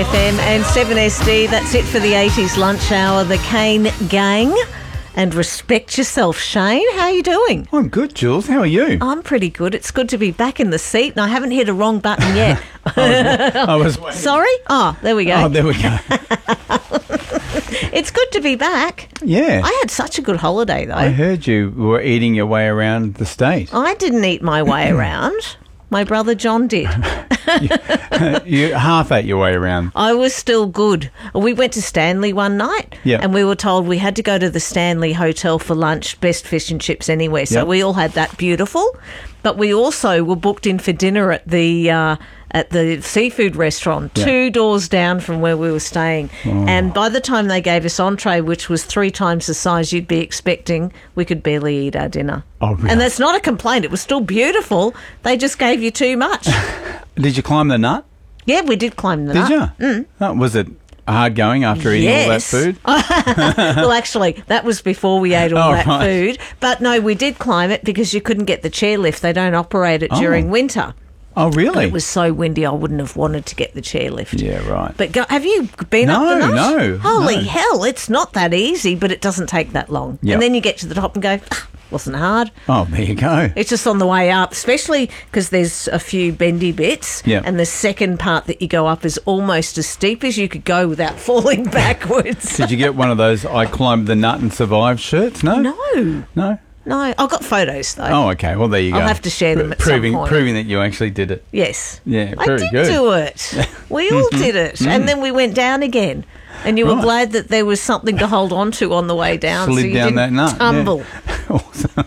FM and 7SD. That's it for the 80s lunch hour. The Kane Gang. And respect yourself, Shane. How are you doing? I'm good, Jules. How are you? I'm pretty good. It's good to be back in the seat, and I haven't hit a wrong button yet. I was Sorry? Oh, there we go. Oh, there we go. It's good to be back. Yeah. I had such a good holiday, though. I heard you were eating your way around the state. I didn't eat my way around. My brother John did. You half ate your way around. I was still good. We went to Stanley one night, and we were told we had to go to the Stanley Hotel for lunch, best fish and chips anywhere. So we all had that beautiful. But we also were booked in for dinner at the seafood restaurant, 2 doors down from where we were staying. Oh. And by the time they gave us entree, which was 3 times the size you'd be expecting, we could barely eat our dinner. Oh, really? And that's not a complaint. It was still beautiful. They just gave you too much. Did you climb the nut? Yeah, we did climb the nut. Did you? Mm. Oh, was it hard going after eating all that food? Well, actually, that was before we ate all that food. But no, we did climb it because you couldn't get the chairlift. They don't operate it during winter. Oh, really? But it was so windy, I wouldn't have wanted to get the chairlift. Yeah, right. But have you been up the nut? No. Holy hell, it's not that easy, but it doesn't take that long. Yep. And then you get to the top and go, wasn't hard. Oh, there you go. It's just on the way up, especially because there's a few bendy bits. Yep. And the second part that you go up is almost as steep as you could go without falling backwards. Did you get one of those I climbed the nut and survived shirts? No? No. No, I've got photos though. Oh, okay. Well, there you go. I'll have to share them at some point. Proving that you actually did it. Yes. Yeah, I very did good. do it. We all did it. And then we went down again. And you were glad that there was something to hold on to on the way down. Slid so you down didn't that nut. tumble. Yeah. Awesome.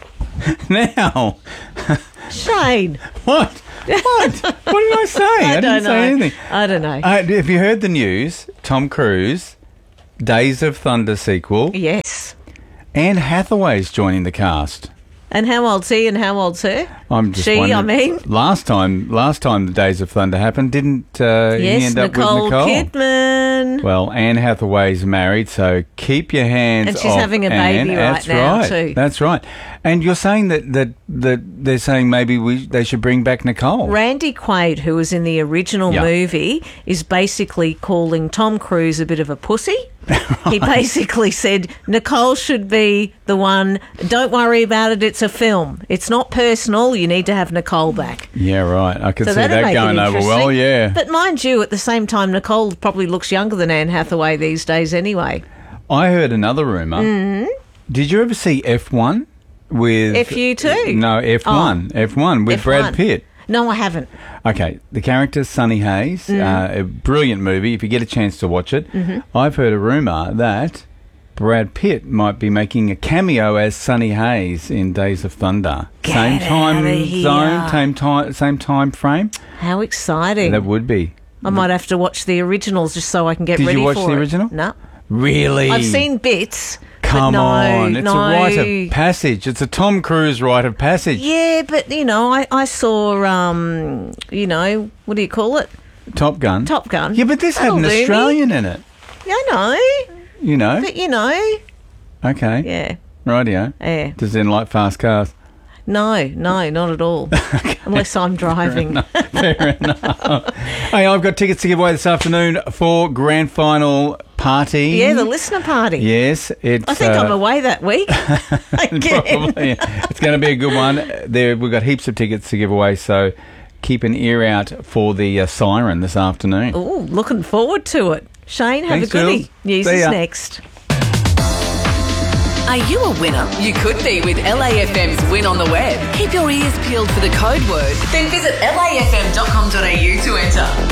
Now. Shane. What? What did I say? I didn't say anything. I don't know. Have you heard the news? Tom Cruise, Days of Thunder sequel. Yes. Anne Hathaway's joining the cast. And how old's he and how old's her? I'm just wondering. I mean. Last time the Days of Thunder happened, didn't he end up with Nicole Kidman. Well, Anne Hathaway's married, so keep your hands off. And she's having a baby right now too. That's right. And you're saying that they're saying maybe they should bring back Nicole. Randy Quaid, who was in the original movie, is basically calling Tom Cruise a bit of a pussy. He basically said Nicole should be the one. Don't worry about it. It's a film. It's not personal. You need to have Nicole back. Yeah, right. I could see that going over well. Yeah. But mind you, at the same time, Nicole probably looks younger than Anne Hathaway these days anyway. I heard another rumour. Mm-hmm. Did you ever see F1 with FU2? No, F1. F1 with Brad Pitt. No, I haven't. Okay, the character Sonny Hayes, a brilliant movie. If you get a chance to watch it, I've heard a rumour that Brad Pitt might be making a cameo as Sonny Hayes in Days of Thunder. Same time frame. How exciting! That would be. I might have to watch the originals just so I can get ready for it. Did you watch the original? No. Really? I've seen bits. Come on, it's a rite of passage. It's a Tom Cruise rite of passage. Yeah, but, I saw, what do you call it? Top Gun. Top Gun. Yeah, but this had an Australian in it. Yeah, I know. You know? But, Okay. Yeah. Rightio. Yeah. Does it like fast cars? No, not at all. Okay. Unless I'm driving. Fair enough. Hey, I've got tickets to give away this afternoon for grand final party. Yeah, the listener party. Yes. I think I'm away that week. Probably. It's going to be a good one. We've got heaps of tickets to give away, so keep an ear out for the siren this afternoon. Oh, looking forward to it. Shane, have a goodie. Jules. News is next. Are you a winner? You could be with LAFM's Win on the Web. Keep your ears peeled for the code word. Then visit lafm.com.au to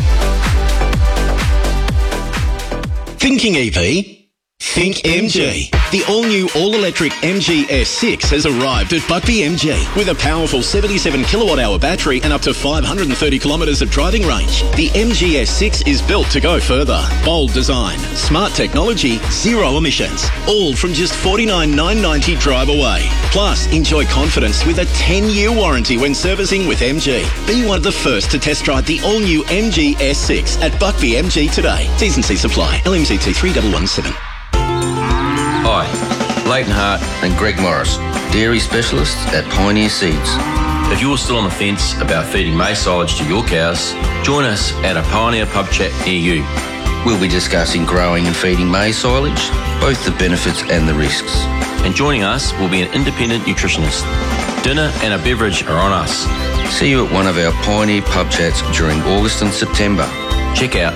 enter. Thinking EP? Think MG. The all-new, all-electric MG S6 has arrived at Buckby MG with a powerful 77 kilowatt-hour battery and up to 530 kilometres of driving range. The MG S6 is built to go further. Bold design, smart technology, zero emissions. All from just $49,990 drive away. Plus, enjoy confidence with a 10-year warranty when servicing with MG. Be one of the first to test drive the all-new MG S6 at Buckby MG today. T's and C's apply. LMCT 3117. Hi, Leighton Hart and Greg Morris, dairy specialists at Pioneer Seeds. If you're still on the fence about feeding maize silage to your cows, join us at a Pioneer pub chat near you. We'll be discussing growing and feeding maize silage, both the benefits and the risks. And joining us will be an independent nutritionist. Dinner and a beverage are on us. See you at one of our Pioneer pub chats during August and September. Check out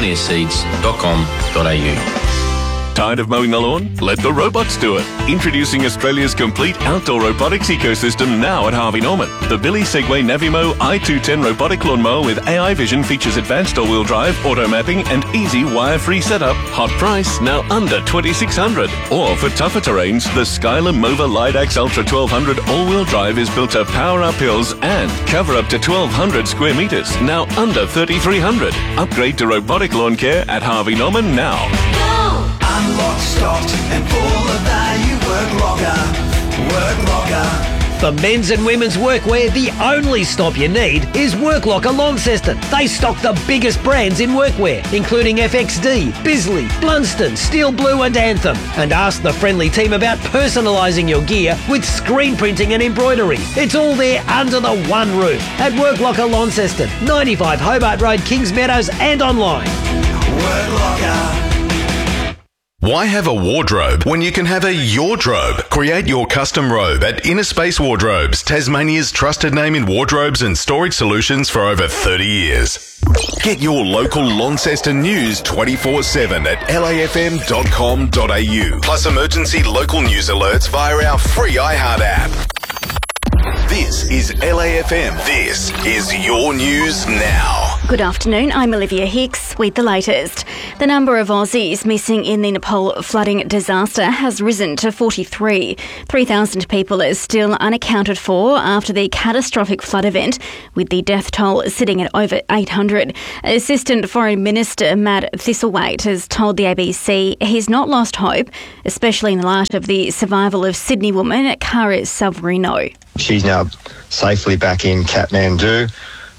pioneerseeds.com.au. Tired of mowing the lawn? Let the robots do it. Introducing Australia's complete outdoor robotics ecosystem now at Harvey Norman. The Billy Segway Navimo i210 robotic lawnmower with AI vision features advanced all-wheel drive, auto mapping and easy wire-free setup. Hot price, now under $2,600. Or for tougher terrains, the Skyler Mova Lidax Ultra 1200 all-wheel drive is built to power up hills and cover up to 1,200 square metres, now under $3,300. Upgrade to robotic lawn care at Harvey Norman now. Unlocked, stocked, and full of value. Work longer, work longer. For men's and women's workwear, the only stop you need is Work Locker Launceston. They stock the biggest brands in workwear, including FXD, Bisley, Blunston, Steel Blue and Anthem. And ask the friendly team about personalising your gear with screen printing and embroidery. It's all there under the one roof at Work Locker Launceston, 95 Hobart Road, Kings Meadows and online. Work Locker. Why have a wardrobe when you can have a Yordrobe? Create your custom robe at Inner Space Wardrobes, Tasmania's trusted name in wardrobes and storage solutions for over 30 years. Get your local Launceston news 24/7 at lafm.com.au. Plus emergency local news alerts via our free iHeart app. This is LAFM. This is your news now. Good afternoon, I'm Olivia Hicks with the latest. The number of Aussies missing in the Nepal flooding disaster has risen to 43. 3,000 people are still unaccounted for after the catastrophic flood event, with the death toll sitting at over 800. Assistant Foreign Minister Matt Thistlethwaite has told the ABC he's not lost hope, especially in the light of the survival of Sydney woman Kara Savarino. She's now safely back in Kathmandu.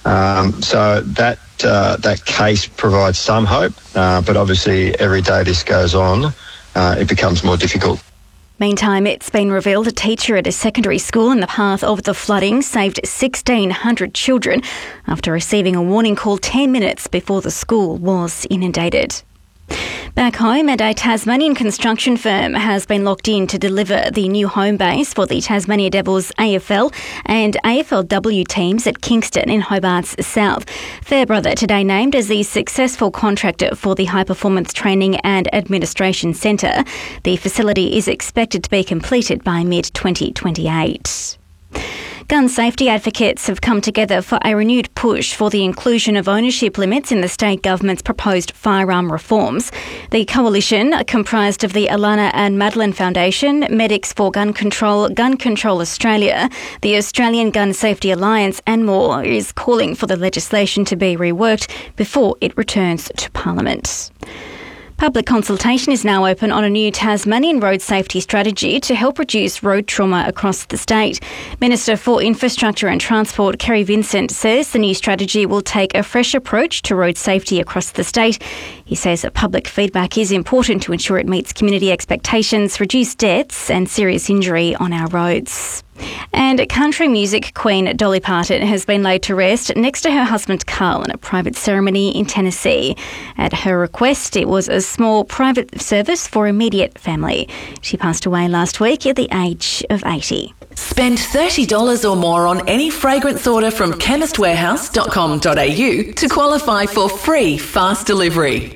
So that case provides some hope, but obviously every day this goes on, it becomes more difficult. Meantime, it's been revealed a teacher at a secondary school in the path of the flooding saved 1,600 children after receiving a warning call 10 minutes before the school was inundated. Back home, a Tasmanian construction firm has been locked in to deliver the new home base for the Tasmania Devils AFL and AFLW teams at Kingston in Hobart's south. Fairbrother today named as the successful contractor for the High Performance Training and Administration Centre. The facility is expected to be completed by mid-2028. Gun safety advocates have come together for a renewed push for the inclusion of ownership limits in the state government's proposed firearm reforms. The coalition, comprised of the Alana and Madeline Foundation, Medics for Gun Control Australia, the Australian Gun Safety Alliance and more, is calling for the legislation to be reworked before it returns to Parliament. Public consultation is now open on a new Tasmanian road safety strategy to help reduce road trauma across the state. Minister for Infrastructure and Transport, Kerry Vincent, says the new strategy will take a fresh approach to road safety across the state. He says that public feedback is important to ensure it meets community expectations, reduce deaths and serious injury on our roads. And country music queen Dolly Parton has been laid to rest next to her husband Carl in a private ceremony in Tennessee. At her request, it was a small private service for immediate family. She passed away last week at the age of 80. Spend $30 or more on any fragrance order from chemistwarehouse.com.au to qualify for free fast delivery.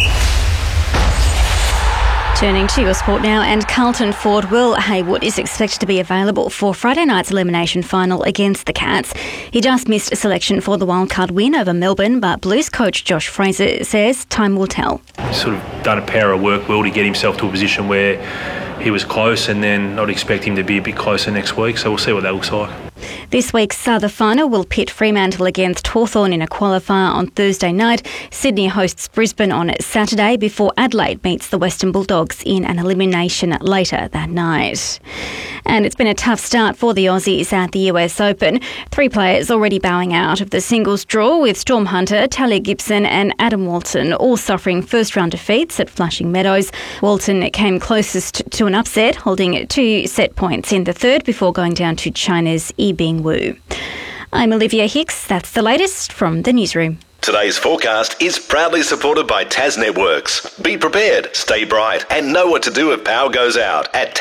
Turning to your sport now, and Carlton forward Will Hayward is expected to be available for Friday night's elimination final against the Cats. He just missed a selection for the wildcard win over Melbourne, but Blues coach Josh Fraser says time will tell. He's sort of done a power of work well to get himself to a position where he was close, and then I'd expect him to be a bit closer next week, so we'll see what that looks like. This week's other final will pit Fremantle against Hawthorn in a qualifier on Thursday night. Sydney hosts Brisbane on Saturday before Adelaide meets the Western Bulldogs in an elimination later that night. And it's been a tough start for the Aussies at the US Open. 3 players already bowing out of the singles draw, with Storm Hunter, Talia Gibson and Adam Walton all suffering first-round defeats at Flushing Meadows. Walton came closest to an upset, holding 2 set points in the third before going down to China's Yibing Wu. I'm Olivia Hicks. That's the latest from the newsroom. Today's forecast is proudly supported by Tas Networks. Be prepared, stay bright, and know what to do if power goes out at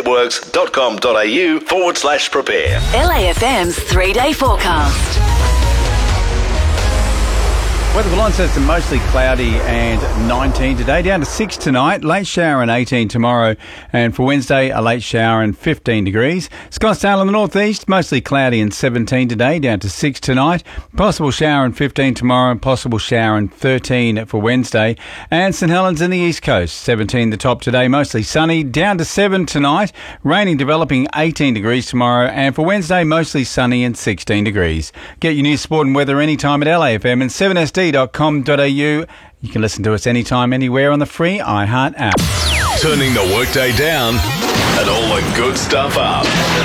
tasnetworks.com.au/prepare. LAFM's 3-day forecast. Weather for Launceston, mostly cloudy and 19 today, down to 6 tonight, late shower and 18 tomorrow, and for Wednesday, a late shower and 15 degrees. Scottsdale in the northeast, mostly cloudy and 17 today, down to 6 tonight, possible shower and 15 tomorrow, and possible shower and 13 for Wednesday. And St Helens in the east coast, 17 the top today, mostly sunny, down to 7 tonight, raining developing 18 degrees tomorrow, and for Wednesday, mostly sunny and 16 degrees. Get your news, sport and weather anytime at LAFM and 7SD.com.au. You can listen to us anytime, anywhere on the free iHeart app. Turning the workday down and all the good stuff up.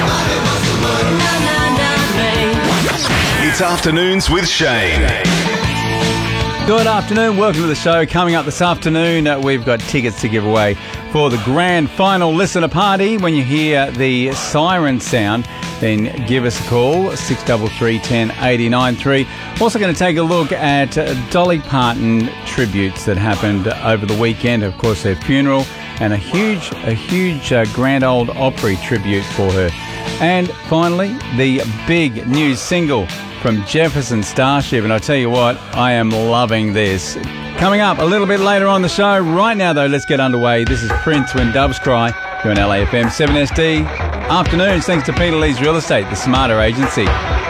It's Afternoons with Shane. Good afternoon, welcome to the show. Coming up this afternoon, we've got tickets to give away for the grand final listener party. When you hear the siren sound, then give us a call, 633 10 89 3. Also going to take a look at Dolly Parton tributes that happened over the weekend. Of course, her funeral and a huge Grand Ole Opry tribute for her. And finally, the big new single from Jefferson Starship. And I tell you what, I am loving this. Coming up a little bit later on the show. Right now, though, let's get underway. This is Prince, When Doves Cry. You're on LAFM 7SD. Afternoons, thanks to Peter Lee's Real Estate, the smarter agency.